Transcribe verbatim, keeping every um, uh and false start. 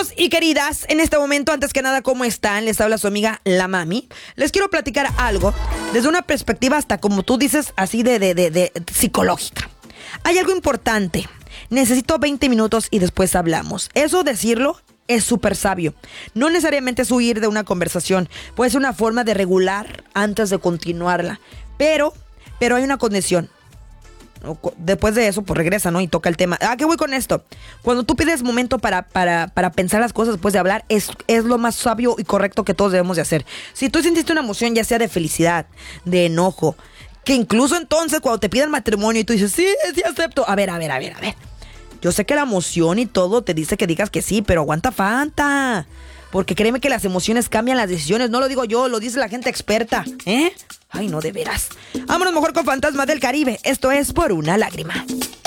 Queridos y queridas, en este momento, antes que nada, ¿cómo están? Les habla su amiga La Mami. Les quiero platicar algo desde una perspectiva hasta, como tú dices, así de, de, de, de psicológica. Hay algo importante. Necesito veinte minutos y después hablamos. Eso decirlo es súper sabio. No necesariamente es huir de una conversación. Puede ser una forma de regular antes de continuarla. Pero, pero hay una condición. Después de eso, pues regresa, ¿no? Y toca el tema. ¿A qué voy con esto? Cuando tú pides momento para, para, para pensar las cosas después de hablar, es, es lo más sabio y correcto que todos debemos de hacer. Si tú sentiste una emoción, ya sea de felicidad, de enojo, que incluso entonces cuando te piden matrimonio y tú dices, sí, sí acepto. A ver, a ver, a ver, a ver. Yo sé que la emoción y todo te dice que digas que sí, pero aguanta Fanta. Porque créeme que las emociones cambian las decisiones. No lo digo yo, lo dice la gente experta, ¿eh? Ay, no, de veras. Vámonos mejor con Fantasmas del Caribe. Esto es Por una Lágrima.